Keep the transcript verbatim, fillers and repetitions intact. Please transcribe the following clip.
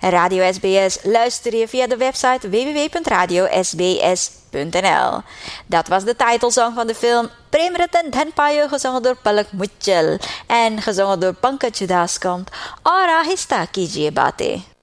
Radio S B S luister je via de website w w w punt radio s b s punt n l. Dat was de titelsong van de film Prem Ratan Dhan Payo, gezongen door Palak Muchal en gezongen door Pankaj Udas komt Aur Ahista Kijiye Baatein.